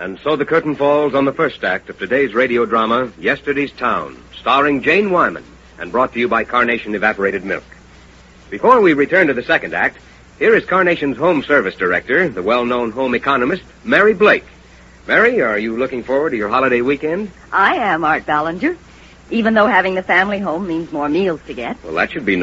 And so the curtain falls on the first act of today's radio drama, Yesterday's Town, starring Jane Wyman, and brought to you by Carnation Evaporated Milk. Before we return to the second act, here is Carnation's home service director, the well-known home economist, Mary Blake. Mary, are you looking forward to your holiday weekend? I am, Art Ballinger. Even though having the family home means more meals to get. Well, that should be